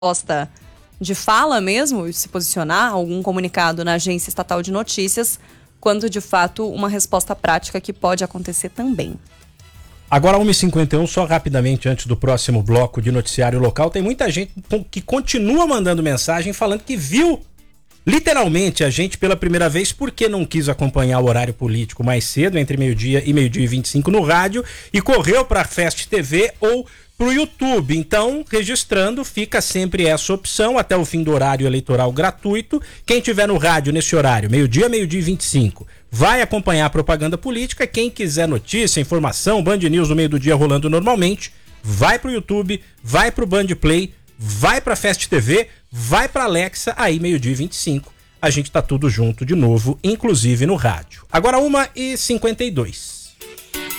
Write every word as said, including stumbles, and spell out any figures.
resposta de fala mesmo, se posicionar, algum comunicado na agência estatal de notícias, quanto de fato uma resposta prática que pode acontecer também. Agora, uma e cinquenta e um, só rapidamente antes do próximo bloco de noticiário local, tem muita gente que continua mandando mensagem falando que viu literalmente a gente pela primeira vez porque não quis acompanhar o horário político mais cedo, entre meio-dia e meio-dia e vinte e cinco no rádio, e correu para a Fast T V ou pro YouTube. Então, registrando, fica sempre essa opção até o fim do horário eleitoral gratuito. Quem tiver no rádio nesse horário, meio-dia, meio-dia e vinte e cinco, vai acompanhar a propaganda política. Quem quiser notícia, informação, Band News no meio do dia rolando normalmente, vai pro YouTube, vai pro Band Play, vai pra Fast T V, vai pra Alexa, aí meio-dia e vinte e cinco. A gente tá tudo junto de novo, inclusive no rádio. Agora uma e cinquenta e dois.